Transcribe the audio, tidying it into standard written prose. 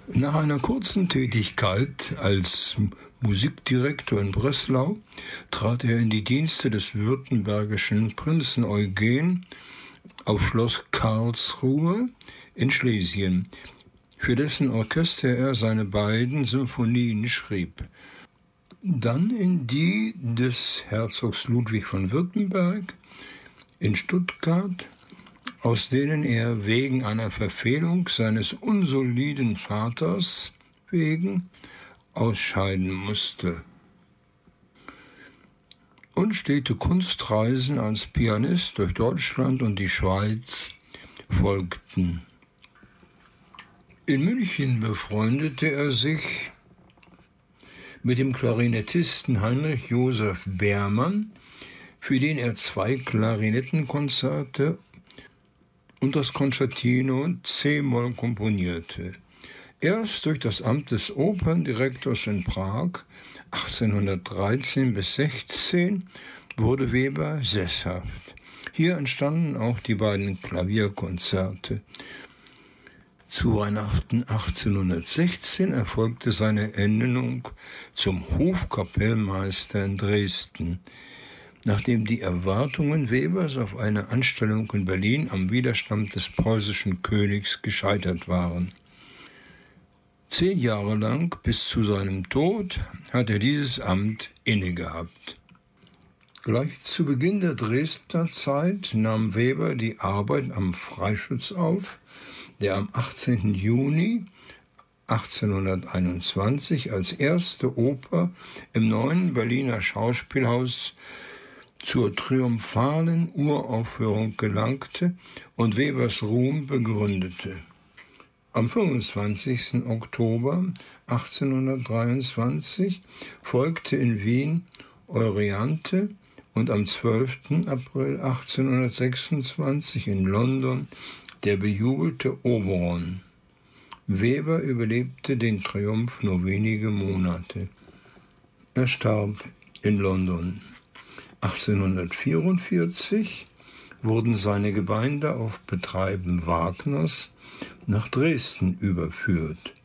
Nach einer kurzen Tätigkeit als Musikdirektor in Breslau trat er in die Dienste des württembergischen Prinzen Eugen auf Schloss Karlsruhe in Schlesien, für dessen Orchester er seine beiden Symphonien schrieb. Dann in die des Herzogs Ludwig von Württemberg in Stuttgart, aus denen er wegen einer Verfehlung seines unsoliden Vaters wegen ausscheiden musste. Und stete Kunstreisen als Pianist durch Deutschland und die Schweiz folgten. In München befreundete er sich mit dem Klarinettisten Heinrich Joseph Beermann, für den er 2 Klarinettenkonzerte und das Concertino C-Moll komponierte. Erst durch das Amt des Operndirektors in Prag 1813 bis 16 wurde Weber sesshaft. Hier entstanden auch die beiden Klavierkonzerte. Zu Weihnachten 1816 erfolgte seine Ernennung zum Hofkapellmeister in Dresden, nachdem die Erwartungen Webers auf eine Anstellung in Berlin am Widerstand des preußischen Königs gescheitert waren. 10 Jahre lang, bis zu seinem Tod, hat er dieses Amt innegehabt. Gleich zu Beginn der Dresdner Zeit nahm Weber die Arbeit am Freischütz auf, der am 18. Juni 1821 als erste Oper im neuen Berliner Schauspielhaus zur triumphalen Uraufführung gelangte und Webers Ruhm begründete. Am 25. Oktober 1823 folgte in Wien Euryanthe und am 12. April 1826 in London der bejubelte Oberon. Weber überlebte den Triumph nur wenige Monate. Er starb in London. 1844 wurden seine Gebeine auf Betreiben Wagners nach Dresden überführt.